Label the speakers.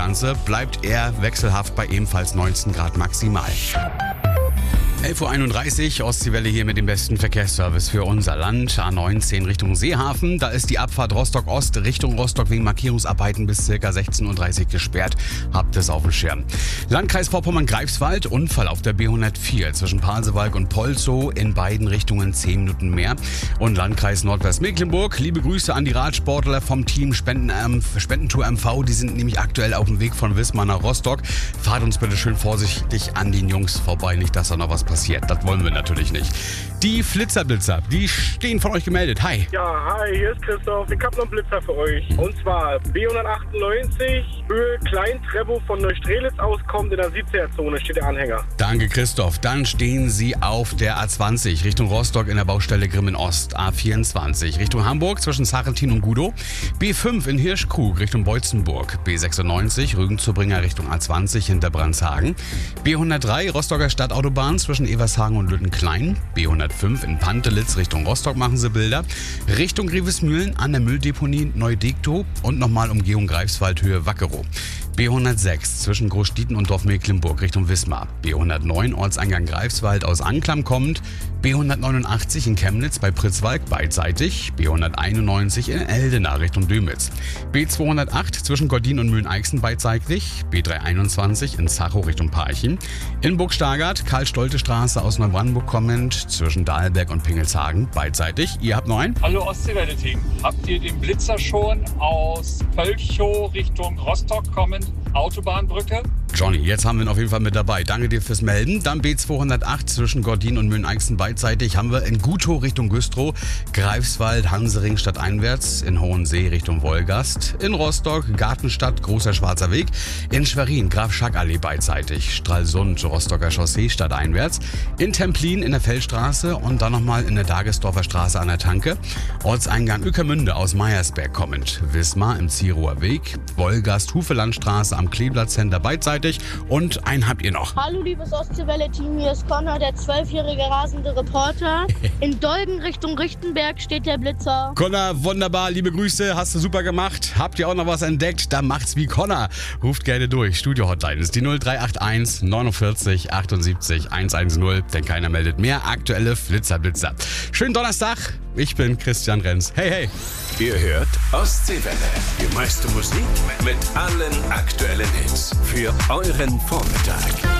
Speaker 1: Ganze. Bleibt eher wechselhaft bei ebenfalls 19 Grad maximal. 11.31 Uhr, Ostseewelle hier mit dem besten Verkehrsservice für unser Land. A19 Richtung Seehafen. Da ist die Abfahrt Rostock-Ost Richtung Rostock wegen Markierungsarbeiten bis ca. 16.30 Uhr gesperrt. Habt es auf dem Schirm. Landkreis Vorpommern-Greifswald, Unfall auf der B104 zwischen Pasewalk und Polzow. In beiden Richtungen 10 Minuten mehr. Und Landkreis Nordwestmecklenburg. Liebe Grüße an die Radsportler vom Team Spendentour MV. Die sind nämlich aktuell auf dem Weg von Wismar nach Rostock. Fahrt uns bitte schön vorsichtig an den Jungs vorbei. Nicht, dass da noch was passiert. Das wollen wir natürlich nicht. Die Flitzerblitzer, die stehen von euch gemeldet. Hi.
Speaker 2: Ja, hi, hier ist Christoph. Ich hab noch einen Blitzer für euch. Und zwar B198, Höhe Klein-Treppow von Neustrelitz aus, kommt in der 70er-Zone, steht der Anhänger.
Speaker 1: Danke, Christoph. Dann stehen Sie auf der A20 Richtung Rostock in der Baustelle Grimmen Ost. A24 Richtung Hamburg zwischen Sarrentin und Gudow. B5 in Hirschkrug Richtung Beutzenburg. B96 Rügen-Zurbringer Richtung A20 hinter Brandshagen. B103 Rostocker Stadtautobahn zwischen Evershagen und Lüttenklein. B105 in Pantelitz Richtung Rostock machen Sie Bilder. Richtung Grevesmühlen an der Mülldeponie Neudektow und nochmal Umgehung Greifswald Höhe Wackerow. B106 zwischen Großstieten und Dorf Mecklenburg Richtung Wismar. B109 Ortseingang Greifswald aus Anklam kommend. B189 in Chemnitz bei Pritzwalk beidseitig. B191 in Eldena Richtung Dömitz. B208 zwischen Gordin und Mühlen-Eichsen beidseitig. B321 in Zachow Richtung Parchim. In Burgstagart Karl-Stolte-Straße aus Neubrandenburg kommend zwischen Dahlberg und Pingelshagen beidseitig. Ihr habt noch einen?
Speaker 3: Hallo Ostseewelle-Team. Habt ihr den Blitzer schon aus Pölchow Richtung Rostock kommend? Autobahnbrücke?
Speaker 1: Johnny, jetzt haben wir ihn auf jeden Fall mit dabei. Danke dir fürs Melden. Dann B208 zwischen Gordin und Mühlen-Eichsen beidseitig haben wir in Gutow Richtung Güstrow, Greifswald, Hansering stadteinwärts, in Hohensee Richtung Wolgast, in Rostock, Gartenstadt, Großer Schwarzer Weg, in Schwerin, Graf-Schack-Allee beidseitig, Stralsund, Rostocker Chaussee stadteinwärts, in Templin in der Feldstraße und dann nochmal in der Dagesdorfer Straße an der Tanke, Ortseingang Ueckermünde aus Meyersberg kommend, Wismar im Zierower Weg, Wolgast, Hufelandstraße am Kleeblatt-Center beidseitig und einen habt ihr noch.
Speaker 4: Hallo liebes Ostseewelle-Team, hier ist Connor, der 12-jährige rasende Reporter. In Dolgen Richtung Richtenberg steht der Blitzer.
Speaker 1: Connor, wunderbar, liebe Grüße, hast du super gemacht. Habt ihr auch noch was entdeckt? Dann macht's wie Connor. Ruft gerne durch. Studio-Hotline ist die 0381 49 78 110, denn keiner meldet mehr. Aktuelle Flitzer-Blitzer. Schönen Donnerstag, ich bin Christian Renz. Hey, hey.
Speaker 5: Ihr hört Ostseewelle. Die meiste Musik mit allen aktuellen Hits für euren Vormittag.